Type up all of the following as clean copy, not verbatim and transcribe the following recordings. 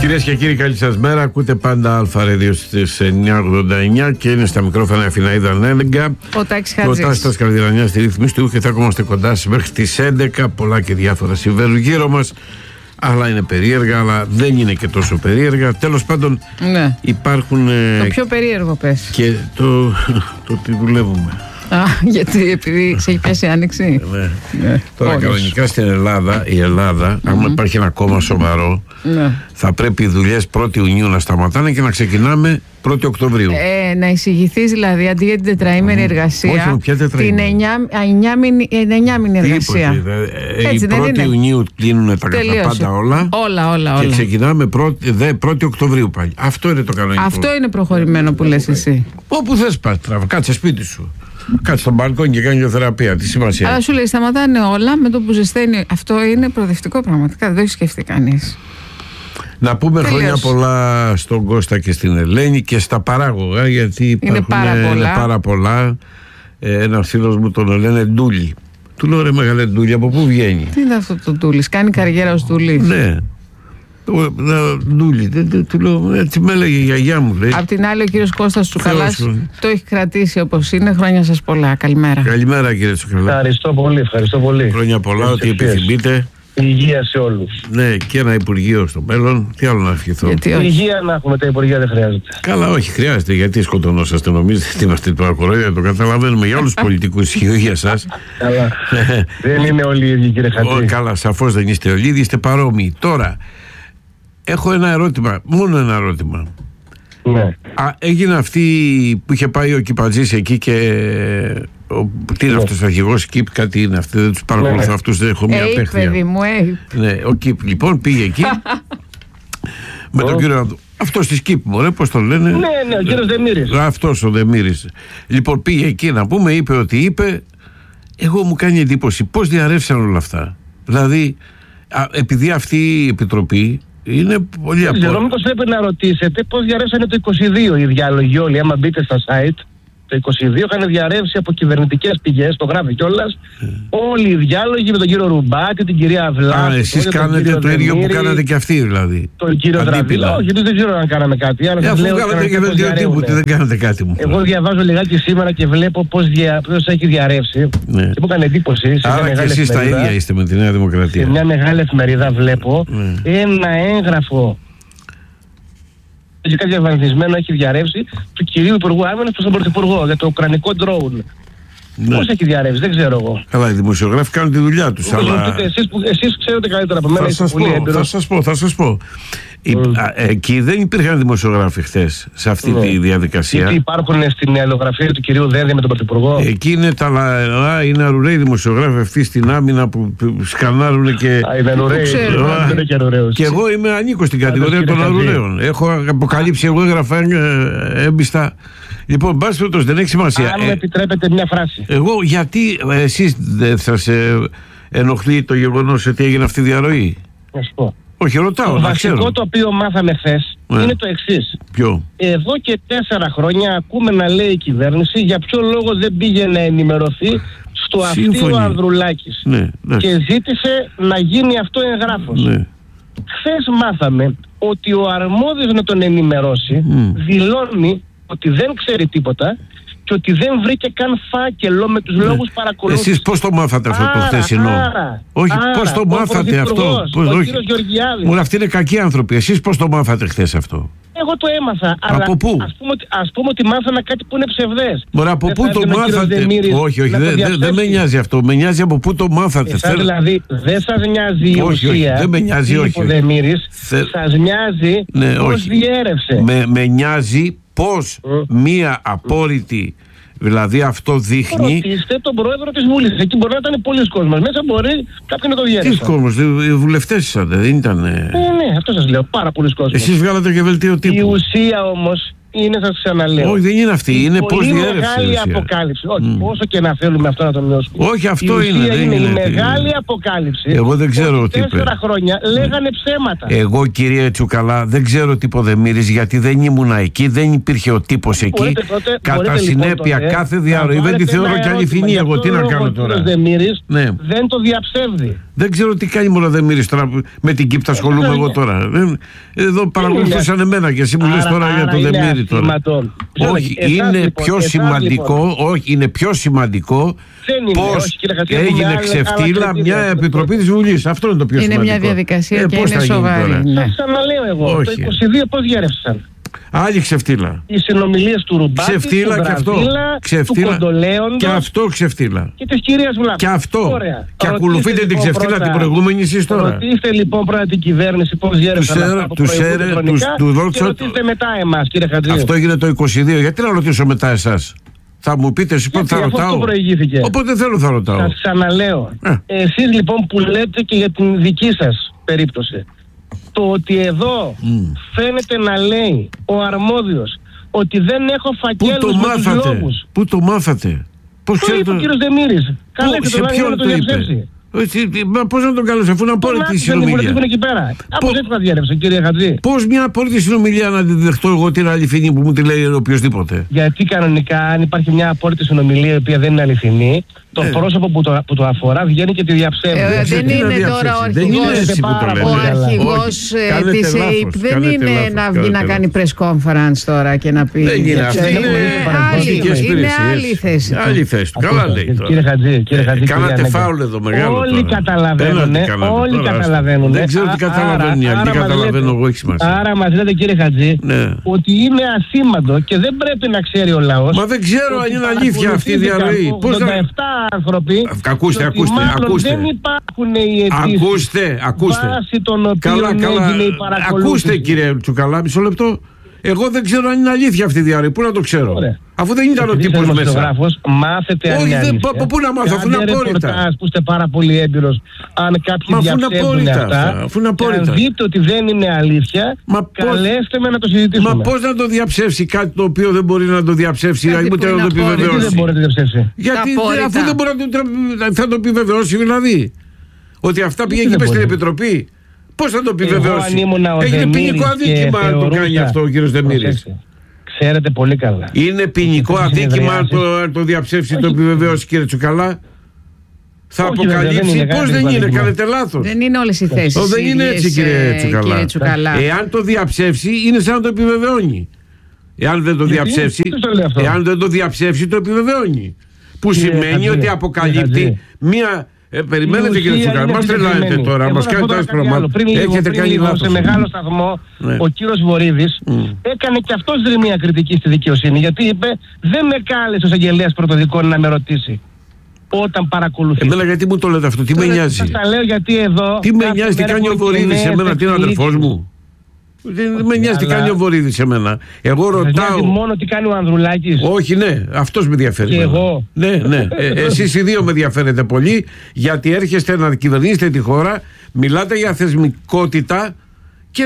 Κυρίες και κύριοι, καλή σας μέρα. Ακούτε πάντα Αλφα Radio στις 9:89 και είναι στα μικρόφωνα η Αθηναίδα Νέλεγκα. Ο Τάσης Καρδιρανιάς στη ρύθμιση του και θα είμαστε κοντά σας μέχρι τις 11. Πολλά και διάφορα συμβαίνουν γύρω μας. Άλλα είναι περίεργα, αλλά δεν είναι και τόσο περίεργα. Τέλος πάντων, ναι, υπάρχουν. Το πιο περίεργο πες. Και το ότι δουλεύουμε. Γιατί επειδή σε έχει πιάσει άνοιξη. Ναι. Τώρα κανονικά στην Ελλάδα, άμα υπάρχει ένα κόμμα σοβαρό, θα πρέπει οι δουλειές 1η Ιουνίου να σταματάνε και να ξεκινάμε 1η Οκτωβρίου. Να εισηγηθείς δηλαδή αντί για την τετραήμερη εργασία, την 9μηνη εργασία. Η 1η Ιουνίου κλείνουν τα πάντα όλα. Όλα. Και ξεκινάμε 1η Οκτωβρίου πάλι. Αυτό είναι το κανονικό. Αυτό είναι προχωρημένο που λες εσύ. Όπου θες πας, κάτσε σπίτι σου. Κάτσε στο μπαλκόνι και κάνει θεραπεία. Τι σημασία. Αλλά σου λέει σταματάνε όλα με το που ζεσταίνει. Αυτό είναι προοδευτικό πραγματικά. Δεν το έχει σκεφτεί κανείς. Να πούμε χρόνια πολλά στον Κώστα και στην Ελένη και στα παράγωγα, γιατί υπάρχουν πάρα πολλά. Ένας φίλος μου τον λένε Ντούλη. Του λέω ρε μεγάλε Ντούλη, από πού βγαίνει? Τι είναι αυτό το Ντούλης? Κάνει καριέρα ως Ντούλης? Ναι. Ντούλη, του λέω, έτσι με έλεγε η γιαγιά μου. Λέει. Απ' την άλλη, ο κύριος Κώστας Τσουκαλάς το έχει κρατήσει όπως είναι. Χρόνια σας πολλά. Καλημέρα. Καλημέρα, κύριε Τσουκαλά. Ευχαριστώ πολύ. Χρόνια πολλά, ό,τι επιθυμείτε. Υγεία σε όλους. Ναι, και ένα υπουργείο στο μέλλον. Τι άλλο να ευχηθώ? Υγεία να έχουμε, τα υπουργεία δεν χρειάζεται. Καλά, όχι, χρειάζεται. Γιατί σκοτωνόσαστε, νομίζετε ότι είμαστε παρακολουθία? Το καταλαβαίνουμε για όλους τους πολιτικούς. Η υγεία σας. Καλά. Δεν είναι όλοι οι ίδιοι, κύριε Χατζή. Καλά, σαφώς δεν είστε όλοι ίδιοι, είστε παρόμοιοι. Τώρα, έχω ένα ερώτημα, μόνο ένα ερώτημα. Ναι. Έγινε αυτή που είχε πάει ο Κυπατζής εκεί και. Τι είναι αυτός ο αρχηγός ΚΙΠ, κάτι είναι αυτοί, δεν τους παρακολουθώ αυτούς, δεν έχω μια παίχτεια. Παιδί μου, ναι, ο ΚΙΠ λοιπόν πήγε εκεί με τον κύριο αυτός της ΚΙΠ, μωρέ, πώς τον λένε? Ναι, ο κύριος Δεμήρης. Αυτός ο Δεμήρης. Λοιπόν, πήγε εκεί να πούμε, είπε ότι είπε. Εγώ μου κάνει εντύπωση πώς διαρρεύσαν όλα αυτά. Δηλαδή, επειδή αυτή η επιτροπή είναι πολύ απλή. Δεν μήπως πρέπει να ρωτήσετε πώς διαρρεύσανε το 22 οι διάλογοι όλοι. Άμα μπείτε στα site, το 22 είχαν διαρρεύσει από κυβερνητικές πηγές, το γράφει κιόλας. Όλοι οι διάλογοι με τον κύριο Ρουμπάτη, την κυρία Βλάχου. Εσείς κάνετε το ίδιο που κάνατε και αυτοί δηλαδή? Τον κύριο Δραβίλα. Όχι, δεν ξέρω αν κάναμε κάτι. Αφού κάνατε και δελτίο τύπου, δεν κάνατε κάτι μου. Εγώ διαβάζω λιγάκι σήμερα και βλέπω πώς έχει διαρρεύσει. Και μου έκανε εντύπωση. Άρα και εσείς τα ίδια είστε με τη Νέα Δημοκρατία. Σε μια μεγάλη εφημερίδα βλέπω ένα έγγραφο φυσικά διαβανθισμένο έχει διαρρεύσει του κυρίου Υπουργού Άμυνας προς τον Πρωθυπουργό για το ουκρανικό drone. Ναι. Πώς έχει διαρρεύσει, δεν ξέρω εγώ. Καλά, οι δημοσιογράφοι κάνουν τη δουλειά τους. Αλλά... Εσείς ξέρετε καλύτερα από μένα. Θα σας πω. Εκεί δεν υπήρχαν δημοσιογράφοι χθες σε αυτή τη διαδικασία. Γιατί υπάρχουν στην αλληλογραφία του κυρίου Δένδια με τον Πρωθυπουργό? Εκεί είναι τα λαά, είναι αρουραίοι δημοσιογράφοι αυτοί στην άμυνα που σκανάρουν και. Είναι αρουραίοι. Και εγώ ανήκω στην κατηγορία των αρουραίων. Έχω αποκαλύψει, εγώ έγραφα έμπιστα. Λοιπόν, μπας περιπτώσει, δεν έχει σημασία. Αν μου επιτρέπετε μια φράση. Εγώ, γιατί εσείς δεν σας ενοχλεί το γεγονός ότι έγινε αυτή η διαρροή? Να σου πω. Όχι, ρωτάω. Το βασικό το οποίο μάθαμε χθες είναι το εξής. Ποιο? Εδώ και 4 χρόνια ακούμε να λέει η κυβέρνηση για ποιο λόγο δεν πήγε να ενημερωθεί στο αυτείο Ανδρουλάκης. Ναι. Και ζήτησε να γίνει αυτό εγγράφος. Ναι. Χθες μάθαμε ότι ο αρμόδιος να τον ενημερώσει δηλώνει ότι δεν ξέρει τίποτα και ότι δεν βρήκε καν φάκελο με τους λόγους παρακολούθησης. Εσείς πώς το μάθατε αυτό το χθεσινό? Όχι, πώς το μάθατε αυτό? Ο κύριος Γεωργιάδης. Μόνο αυτοί είναι κακοί άνθρωποι. Εσείς πώς το μάθατε χθες αυτό? Εγώ το έμαθα. Από πού? Ας πούμε ότι μάθανα κάτι που είναι ψευδές. Μωρά, από πού το μάθατε? Όχι, δεν με νοιάζει αυτό. Με νοιάζει από πού το μάθατε. Δηλαδή, δεν σας νοιάζει η ουσία? Δεν με νοιάζει, όχι. Σας νοιάζει πώς διέρευσε? Με νοιάζει πώς μία απόρριτη, δηλαδή αυτό δείχνει. Ρωτήστε τον πρόεδρο της Βουλής. Εκεί μπορεί να ήταν πολλοί κόσμος. Μέσα μπορεί κάποιοι να το διέρευσαν. Τι κόσμος, οι βουλευτές είσατε, δεν ήταν? Ναι, αυτό σας λέω. Πάρα πολλοί κόσμος. Εσείς βγάλατε και βελτίο τύπου. Η ουσία όμως είναι, σας ξαναλέω. Όχι, δεν είναι αυτή. Είναι πώς διέρευσε. Είναι μεγάλη αποκάλυψη. Όχι, όσο και να θέλουμε αυτό να το μειώσουμε. Όχι, αυτό η ουσία είναι η μεγάλη αποκάλυψη. Εγώ δεν ξέρω τι είπε. 4 χρόνια λέγανε ψέματα. Εγώ, κύριε Τσουκαλά, δεν ξέρω τι είπε ο Δεμήρης, γιατί δεν ήμουνα εκεί, δεν υπήρχε ο τύπος εκεί. Κατά συνέπεια, κάθε διαρροή δεν τη θεωρώ και αληθινή. Εγώ τι να κάνω τώρα? Ο Δεμήρης δεν το διαψεύδει. Δεν ξέρω τι κάνει μόνο δεν μύρεις τώρα. Με την Κύπτα ασχολούμαι εγώ τώρα. Εδώ παρακολουθούσαν εμένα και εσύ μου λες τώρα για το Δεμήρη τώρα. Όχι, είναι πιο σημαντικό. Όχι, είναι πιο σημαντικό πώς έγινε ξεφτύλα μια επιτροπή της Βουλής. Αυτό είναι το πιο σημαντικό. Είναι μια διαδικασία και είναι σοβαρή. Θα ξαναλέω εγώ. Το 22 πώς διέρευσαν. Άλλη ξεφτύλα. Οι συνομιλίες του Ρουμπάκη, ξεφτύλα, του Μπραζίλα, του Κοντολέοντος. Και αυτό ξεφτύλα. Και της κυρίας Βλάχου. Και αυτό. Ωραία. Και ακολουθείτε την ξεφτύλα την προηγούμενη εσείς τώρα. Ρωτήστε λοιπόν πρώτα την κυβέρνηση πώς διέρευσαν αυτά που του δόξα. Και ρωτήστε μετά εμάς, κύριε Χατζή. Αυτό έγινε το 22. Γιατί να ρωτήσω μετά εσάς? Θα μου πείτε εσείς πότε θα ρωτάω. Οπότε θέλω θα ρωτάω. Σας ξαναλέω. Εσείς λοιπόν που λέτε και για την δική σας περίπτωση, το ότι εδώ φαίνεται να λέει ο αρμόδιος ότι δεν έχω φακέλους με τους λόγους. Πού το μάθατε? Πώς το είπε ο κύριος Δεμήρης. Καλέστε τον Άγιο να το διαψεύσει. Πώς να τον καλέσω, αφού είναι απόλυτη συνομιλία. Πώς έτσι θα διέρευσε, κύριε Χατζή? Πώς μια απόλυτη συνομιλία να την δεχτώ εγώ την αληθινή που μου τη λέει οποιοδήποτε? Γιατί κανονικά, αν υπάρχει μια απόλυτη συνομιλία η οποία δεν είναι αληθινή, το πρόσωπο που το αφορά βγαίνει και τη διαψεύδει. Δεν είναι τώρα ο αρχηγός της ΕΙΠ. Δεν είναι να βγει να κάνει press conference τώρα και να πει. Είναι άλλη θέση. Άλλη θέση. Καλά λέει τώρα. Κύριε Χατζή, κάνατε φάουλ εδώ μεγάλο. Όλοι καταλαβαίνουν. Δεν ξέρω τι καταλαβαίνουν οι άλλοι. Τι καταλαβαίνω εγώ, έχει σημασία. Άρα μας λέτε, κύριε Χατζή, ότι είναι ασήμαντο και δεν πρέπει να ξέρει ο λαός. Μα δεν ξέρω αν είναι αλήθεια αυτή η διαρροή. Πώς 87 άνθρωποι. Ακούστε. Δεν υπάρχουν οι αιτήσεις. Ακούστε. Βάσει των οποίων έγινε η παρακολούθηση. Ακούστε, κύριε Τσουκαλά, μισό λεπτό. Εγώ δεν ξέρω αν είναι αλήθεια αυτή η διαρροή. Πού να το ξέρω? Ωραία. Αφού δεν ήταν ο τύπος μέσα. Μάθετε αν είναι αλήθεια. Πού να μάθω, αφού είναι απόρριτα. Που είστε πάρα πολύ έμπειρος, αν κάποιοι διαψεύδουν αυτά. Και αν δείτε ότι δεν είναι αλήθεια, καλέστε με να το συζητήσουμε. Μα πώς να το διαψεύσει κάτι το οποίο δεν μπορεί να το διαψεύσει, ούτε να το επιβεβαιώσει? Γιατί δεν μπορεί να το διαψεύσει? Γιατί αφού δεν μπορεί να το επιβεβαιώσει, δηλαδή. Ότι αυτά πήγε και στην Επιτροπή. Πώς θα το επιβεβαιώσει? Έγινε ποινικό αδίκημα αν το κάνει αυτό ο κύριος Δεμήρης. Ξέρετε πολύ καλά. Είναι ποινικό αδίκημα αν το διαψεύσει, το επιβεβαιώσει, κύριε Τσουκαλά? Θα αποκαλύψει? Πώς δεν είναι? Κάνετε λάθος. Δεν είναι όλες οι θέσεις. Δεν είναι έτσι, κύριε Τσουκαλά. Εάν το διαψεύσει, είναι σαν να το επιβεβαιώνει. Εάν δεν το διαψεύσει, το επιβεβαιώνει. Που σημαίνει ότι αποκαλύπτει μία. Περιμένετε, κύριε Τσουκαλά, μας τρελάνετε τώρα, μας κάνετε άσπρο μάτι. Έχετε κάνει λάθος. Σε μεγάλο σταθμό, ο κύριος Βορίδης έκανε και αυτός δρυμία κριτική στη δικαιοσύνη, γιατί είπε δεν με κάλεσε ο εισαγγελέας πρωτοδικών να με ρωτήσει όταν παρακολουθεί. Εμένα γιατί μου το λέτε αυτό, τι με νοιάζει? Σας τα λέω γιατί εδώ. Τι με νοιάζει, τι κάνει ο Βορίδης εμένα, τι είναι ο αδερφός μου? Δεν με νοιάζει τι κάνει ο Βορίδης σε μένα. Εγώ ρωτάω. Μόνο τι κάνει ο Ανδρουλάκης. Όχι, ναι, αυτός με ενδιαφέρει. Και εγώ. Ναι. Εσείς οι δύο με ενδιαφέρετε πολύ, γιατί έρχεστε να κυβερνήσετε τη χώρα, μιλάτε για θεσμικότητα και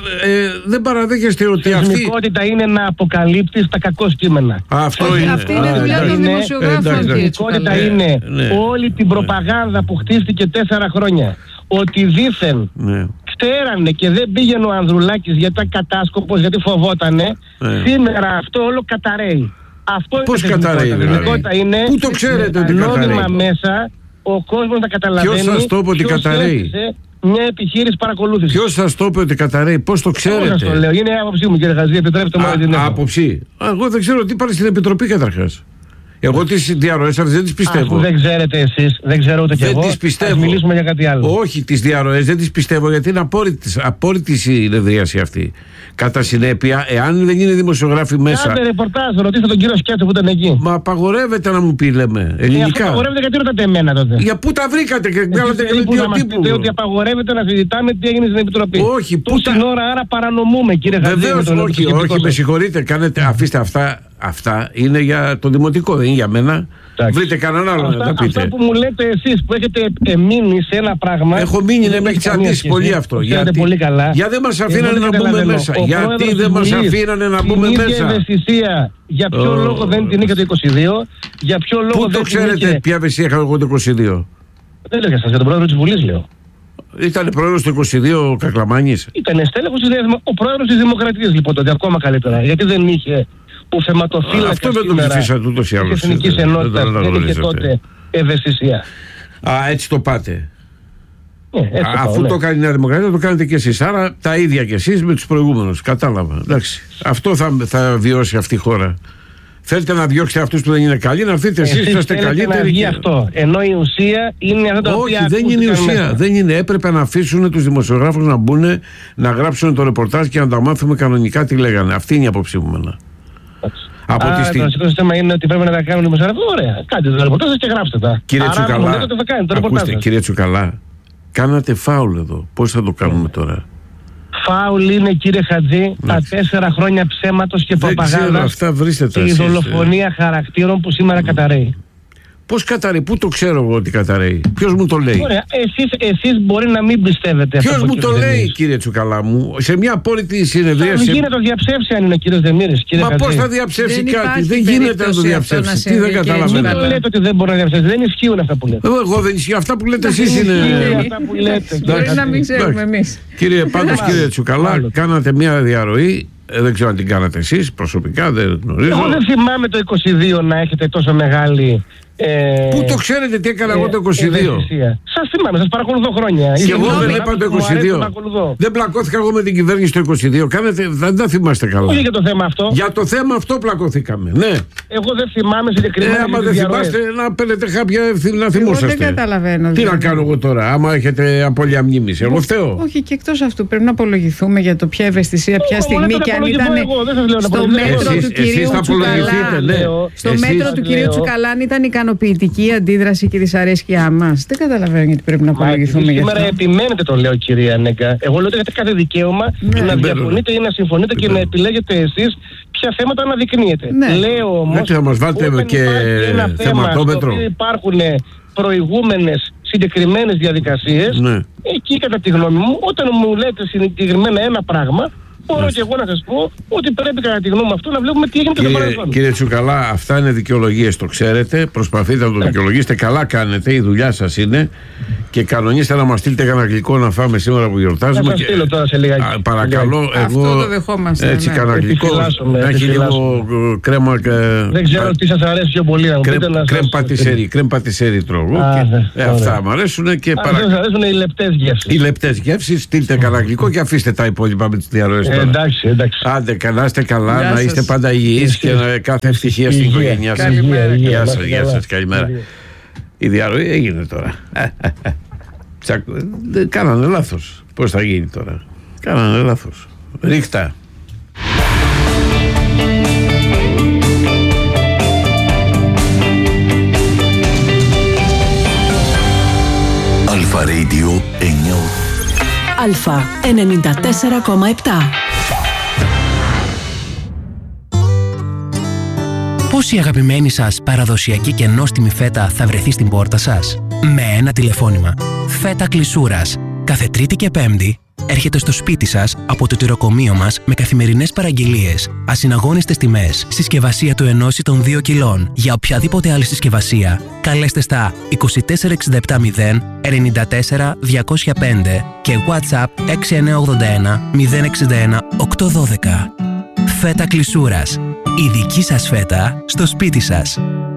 δεν παραδέχεστε ότι αυτή. Θεσμικότητα είναι να αποκαλύπτεις τα κακό κείμενα. Αυτό είναι. Αυτή είναι δουλειά των δημοσιογράφων. Θεσμικότητα είναι όλη την προπαγάνδα που χτίστηκε 4 χρόνια. Ότι δήθεν ξέρανε και δεν πήγαινε ο Ανδρουλάκης γιατί ήταν κατάσκοπος, γιατί φοβότανε. Σήμερα αυτό όλο καταραίει. Αυτό πώς είναι καταραίει, δηλαδή? Πού το ξέρετε ότι καταραίει? Μέσα ο κόσμος να καταλαβαίνει. Ποιος σας το είπε ότι καταραίει? Μια επιχείρηση παρακολούθησης. Ποιος σας το είπε ότι καταραίει? Πώς το ξέρετε? Εγώ σας το λέω. Είναι η άποψή μου, κύριε Χατζή. Επιτρέψτε μου να την έχω. Άποψη. Εγώ δεν ξέρω τι πάρει στην Επιτροπή καταρχάς. Εγώ τις διαρροές δεν τις πιστεύω. Αφού δεν ξέρετε εσείς, δεν ξέρω ούτε κι εγώ. Τις πιστεύω. Ας μιλήσουμε για κάτι άλλο. Όχι, τις διαρροές δεν τις πιστεύω, γιατί είναι απόρριτη η συνεδρίαση αυτή. Κατά συνέπεια, εάν δεν είναι δημοσιογράφοι μέσα. Κάντε ρεπορτάζ, ρωτήστε τον κύριο Σκέτο που ήταν εκεί. Μα απαγορεύεται να μου πει, λέμε. Ελληνικά. Απαγορεύεται, γιατί ρωτάτε εμένα τότε? Για πού τα βρήκατε και βγάλατε δελτίο τύπου? Ότι απαγορεύεται να συζητάμε τι έγινε στην Επιτροπή. Όχι, πού την ώρα, άρα παρανομούμε, κύριε Χατζή. Βεβαίως, όχι, με συγχωρείτε, αφήστε αυτά. Αυτά είναι για το δημοτικό, δεν είναι για μένα. Βρείτε κανέναν άλλο να τα πείτε. Αυτό που μου λέτε εσείς που έχετε μείνει σε ένα πράγμα. Έχω μείνει, με έχει τσαντήσει πολύ αυτό. Γιατί δεν μας αφήνανε να μπούμε μέσα? Γιατί δεν μας αφήνανε να μπούμε μέσα? Την ίδια ευαισθησία. Για ποιο λόγο δεν την είχε το 22? Για ποιο λόγο? Πού το ξέρετε ποια ευαισθησία είχα εγώ το 22? Δεν λέω για σας, για τον πρόεδρο της Βουλής λέω. Ήταν πρόεδρος του 22 ο Κακλαμάνης. Ήταν στέλεχος ο πρόεδρος της Δημοκρατίας λοιπόν τότε, ακόμα καλύτερα. Γιατί δεν είχε ο θεματοφύλακας αυτό δεν το ψηφίσατε ούτως ή άλλως. Της Εθνικής Ενότητας δεν είχε τότε ευαισθησία. Έτσι το πάτε. Αφού το κάνει η Νέα Δημοκρατία, το κάνετε κι εσείς. Άρα τα ίδια κι εσείς με τους προηγούμενους. Κατάλαβα. Εντάξει. Αυτό θα βιώσει αυτή η χώρα. Θέλετε να διώξετε αυτούς που δεν είναι καλοί, να έρθετε εσείς που είστε καλύτεροι. Να βγει αυτό. Ενώ η ουσία είναι αυτά τα οποία. Όχι, δεν είναι η ουσία. Δεν είναι. Έπρεπε να αφήσουν τους δημοσιογράφους να μπουν, να γράψουν το ρεπορτάζ και να τα μάθουμε κανονικά τι λέγανε. Αυτή είναι η άποψή μου. Το θέμα είναι ότι πρέπει να τα κάνουν δημοσιογράφοι. Ωραία. Κάντε το ρεπορτάζ και γράψτε τα. Κύριε Τσουκαλά, ακούστε, κύριε Τσουκαλά, κάνατε φάουλ εδώ. Πώς θα το κάνουμε τώρα? Φάουλ είναι, κύριε Χατζή, τα 4 χρόνια ψέματος και προπαγάνδας και η δολοφονία χαρακτήρων που σήμερα καταραίει. Πώς καταραίει, πού το ξέρω εγώ ότι καταραίει? Ποιος μου το λέει? Ωραία, εσείς μπορεί να μην πιστεύετε. Ποιος μου το λέει, κύριε Τσουκαλά μου? Σε μια απόλυτη συνεδρία. Δεν γίνεται να το διαψεύσει αν είναι ο κύριος Δεμήρης. Μα πώς θα διαψεύσει κάτι? Δεν γίνεται να το διαψεύσει. Τι δεν καταλαβαίνετε? Δεν λέτε ότι δεν μπορεί να διαψεύσει. Δεν ισχύουν αυτά που λέτε. Εγώ δεν ισχύει. Αυτά που λέτε εσείς είναι. Μπορεί να μην ξέρουμε εμείς. Πάντως, κύριε Τσουκαλά, κάνατε μια διαρροή. Δεν ξέρω αν την κάνατε εσείς προσωπικά, δεν γνωρίζω. Εγώ δεν θυμάμαι το 22 να έχετε τόσο μεγάλη. Πού το ξέρετε τι έκανα εγώ το 22? Σας θυμάμαι, σας παρακολουθώ χρόνια. Και εγώ δεν είπα το 22. Δεν πλακώθηκα εγώ με την κυβέρνηση το 22. Δεν τα θυμάστε καλά. Όχι για το θέμα αυτό. Για το θέμα αυτό πλακώθηκαμε. Ναι. Εγώ δεν θυμάμαι συγκεκριμένα. Άμα δεν θυμάστε, να παίρνετε κάποια να θυμόσαστε. Δεν καταλαβαίνω. Τι να κάνω εγώ τώρα, άμα έχετε απώλεια μνήμης? Εγώ φταίω. Όχι, και εκτός αυτού πρέπει να απολογηθούμε για το ποια ευαισθησία, ποια στιγμή και αν ήταν στο μέτρο του κυρίου Τσουκαλά. Στο μέτρο του κυρίου Τσουκαλά αν ήταν ικανοποιητική η αντίδραση και η δυσαρέσκειά μας. Δεν καταλαβαίνω γιατί πρέπει να απολογηθούμε γι' αυτό. Σήμερα επιμένετε, το λέω, κυρία Νέκα. Εγώ λέω ότι έχετε κάθε δικαίωμα να διαφωνείτε ή να συμφωνείτε και να επιλέγετε εσείς ποια θέματα αναδεικνύετε. Λέω όμως. Να μας βάλετε και θεματόμετρο. Υπάρχουν προηγούμενες συγκεκριμένες διαδικασίες. Εκεί, κατά τη γνώμη μου, όταν μου λέτε συγκεκριμένα ένα πράγμα, μπορώ και εγώ να σας πω ότι πρέπει, κατά τη γνώμη μου, αυτό να βλέπουμε τι έγινε και το παρελθόν. Κύριε Τσουκαλά, αυτά είναι δικαιολογίες, το ξέρετε. Προσπαθείτε να το δικαιολογήσετε. Καλά κάνετε, η δουλειά σας είναι. Και κανονίστε να μας στείλετε κανένα γλυκό να φάμε σήμερα που γιορτάζουμε. Θα σας στείλω τώρα σε λίγα. Παρακαλώ, εγώ. Αυτό το δεχόμαστε. Έτσι, κανένα γλυκό. Να έχει λίγο κρέμα. Δεν ξέρω τι σας αρέσει πιο πολύ. Κρέμ πατησέρι τρώω. Αυτά μου αρέσουν και παρακαλώ. Δεν σας αρέσουν οι λεπτές γεύσεις. Οι λεπτές γεύσεις, στείλτε κανένα γλυκό και αφήστε τα υπόλοιπα με τις διαρροές. Εντάξει. Άντε, να είστε καλά, να είστε πάντα υγιείς και κάθε ευτυχία στην οικογένειά σας. Γεια σας, καλημέρα. Η διαρροή έγινε τώρα. Κάνανε λάθος. Πώς θα γίνει τώρα? Κάνανε λάθος. Ρίχτα. Αλφα Radio 9. Αλφα 94,7. Πώς η αγαπημένη σας παραδοσιακή και νόστιμη φέτα θα βρεθεί στην πόρτα σας? Με ένα τηλεφώνημα. Φέτα Κλεισούρας. Κάθε Τρίτη και Πέμπτη έρχεται στο σπίτι σας από το τυροκομείο μας με καθημερινές παραγγελίες, ασυναγώνιστες τιμές, συσκευασία του ενός ή των 2 κιλών. Για οποιαδήποτε άλλη συσκευασία, καλέστε στα 24670 94 205 και WhatsApp 6981 061 812. Φέτα Κλεισούρας. Η δική σας φέτα στο σπίτι σας.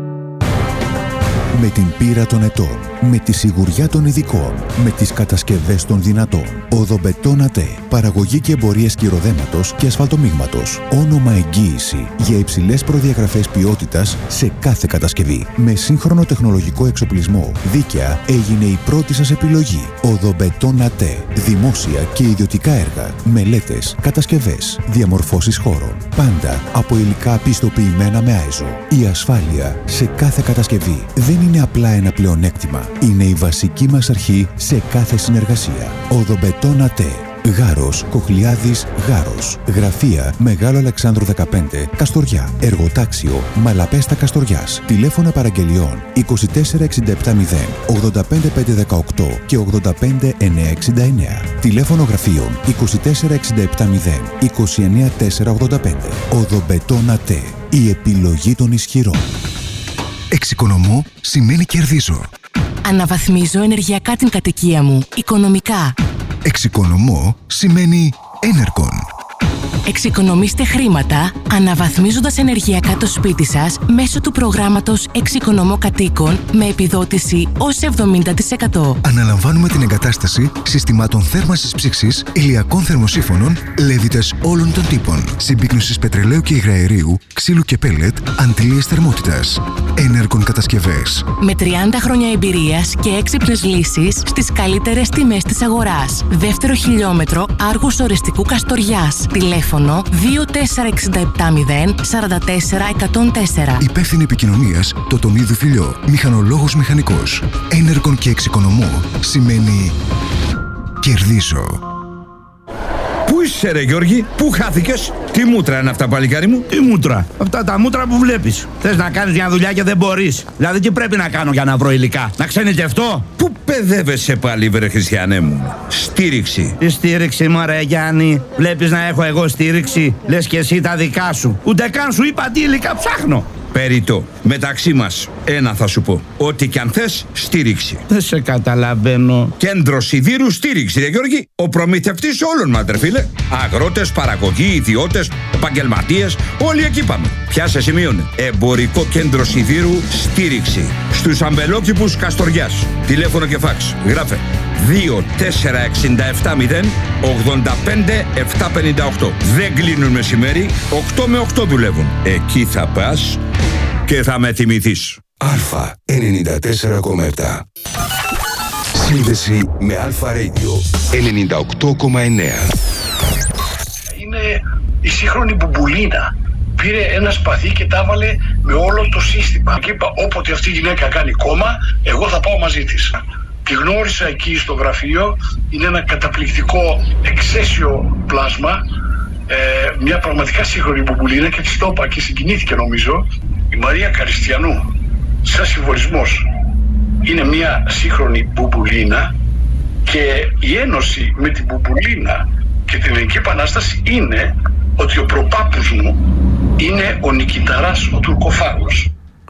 Με την πείρα των ετών, με τη σιγουριά των ειδικών, με τις κατασκευές των δυνατών. Οδομπετόν ΑΤΕ. Παραγωγή και εμπορίες κυροδέματος και ασφαλτομίγματος. Όνομα εγγύηση για υψηλές προδιαγραφές ποιότητας σε κάθε κατασκευή. Με σύγχρονο τεχνολογικό εξοπλισμό. Δίκαια έγινε η πρώτη σας επιλογή. Οδομπετόν ΑΤΕ. Δημόσια και ιδιωτικά έργα. Μελέτες, κατασκευές, διαμορφώσεις χώρων. Πάντα από υλικά πιστοποιημένα με άιζο. Η ασφάλεια σε κάθε κατασκευή δεν είναι απλά ένα πλεονέκτημα. Είναι η βασική μας αρχή σε κάθε συνεργασία. Οδομπετόν ΑΤΕ. Γάρος, Κοχλιάδης, Γάρος. Γραφεία Μεγάλο Αλεξάνδρου 15, Καστοριά. Εργοτάξιο Μαλαπέστα Καστοριάς. Τηλέφωνα παραγγελιών 24670 85518 και 85969. Τηλέφωνο γραφείων 24670 29485. Οδομπετόν ΑΤΕ. Η επιλογή των ισχυρών. Εξοικονομώ σημαίνει κερδίζω. Αναβαθμίζω ενεργειακά την κατοικία μου, οικονομικά. Εξοικονομώ σημαίνει Enercon. Εξοικονομήστε χρήματα αναβαθμίζοντας ενεργειακά το σπίτι σας μέσω του προγράμματος Εξοικονομώ Κατοίκων με επιδότηση ως 70%. Αναλαμβάνουμε την εγκατάσταση συστημάτων θέρμανσης ψήξης, ηλιακών θερμοσύφωνων, λέβητες όλων των τύπων, συμπίκνωσης πετρελαίου και υγραερίου, ξύλου και πέλετ, αντλίες θερμότητας. Ένεργων κατασκευές. Με 30 χρόνια εμπειρίας και έξυπνες λύσεις στις καλύτερες τιμές της αγοράς. Δεύτερο χιλιόμετρο Άργους Οριστικού Καστοριάς. Τηλέφωνο 24670 44 104. Υπεύθυνη επικοινωνίας Τοτονίδου Φιλιό. Μηχανολόγος μηχανικός. Ένεργων και εξοικονομώ σημαίνει κερδίζω. Πού είσαι ρε Γιώργη, πού χάθηκες? Τι μούτρα είναι αυτά παλικάρι μου? Τι μούτρα? Αυτά τα μούτρα που βλέπεις. Θες να κάνεις μια δουλειά και δεν μπορείς. Δηλαδή τι πρέπει να κάνω για να βρω υλικά? Να ξενιτευτώ? Πού παιδεύεσαι πάλι βρε Χριστιανέ μου? Στήριξη. Τι στήριξη μωρέ Γιάννη? Βλέπεις να έχω εγώ στήριξη? Λες και εσύ τα δικά σου. Ούτε καν σου είπα τι υλικά ψάχνω. Περιττό. Μεταξύ μας ένα θα σου πω. Ό,τι κι αν θες, στήριξη. Δεν σε καταλαβαίνω. Κέντρο Σιδήρου στήριξη, ρε Γιώργη. Ο προμηθευτής όλων μας, ρε φίλε. Αγρότες, παραγωγοί, ιδιώτες, επαγγελματίες. Όλοι εκεί πάμε. Πιάσε σημείωνε. Εμπορικό Κέντρο Σιδήρου στήριξη. Στους αμπελόκηπους Καστοριάς. Τηλέφωνο και φάξ. Γράφε 24670 85 758. Δεν κλείνουν μεσημέρι, 8 με 8 δουλεύουν. Εκεί θα πας και θα με θυμηθείς. Αλφα 94,7. Σύνδεση με Αλφα Radio 98,9. Είναι η σύγχρονη μπουμπουλίνα. Πήρε ένα σπαθί και τα έβαλε με όλο το σύστημα. Και είπα, όποτε αυτή η γυναίκα κάνει κόμμα, εγώ θα πάω μαζί της. Τη γνώρισα εκεί στο γραφείο, είναι ένα καταπληκτικό εξαίσιο πλάσμα, μια πραγματικά σύγχρονη μπουμπουλίνα και της το είπα και συγκινήθηκε νομίζω. Η Μαρία Καριστιανού, σαν συμβολισμός, είναι μια σύγχρονη μπουμπουλίνα και η ένωση με την μπουμπουλίνα και την Ελληνική Επανάσταση είναι ότι ο προπάπους μου είναι ο Νικηταράς ο Τουρκοφάγος.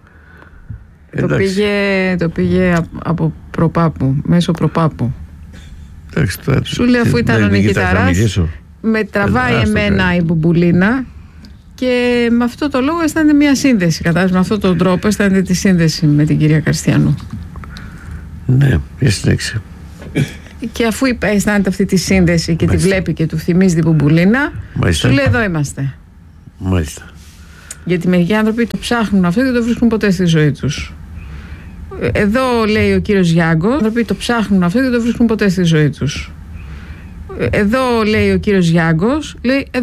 Το πήγε από προπάπου, μέσω προπάπου. Σου λέει αφού ήταν ο Νικηταράς, με τραβάει εμένα η μπουμπουλίνα και με αυτό το λόγο αισθάνεται μια σύνδεση. Με αυτόν τον τρόπο αισθάνεται τη σύνδεση με την κυρία Καριστιανού. Ναι, για συνέχιση. Και αφού αισθάνεται αυτή τη σύνδεση και τη βλέπει και του θυμίζει την μπουμπουλίνα, σου λέει εδώ είμαστε. Μάλιστα. Γιατί μερικοί άνθρωποι το ψάχνουν αυτό και δεν το βρίσκουν ποτέ στη ζωή τους. Εδώ λέει ο κύριος Γιάγκος, οι άνθρωποι το ψάχνουν αυτό και δεν το βρίσκουν ποτέ στη ζωή τους. Εδώ λέει ο κύριος Γιάγκος, λέει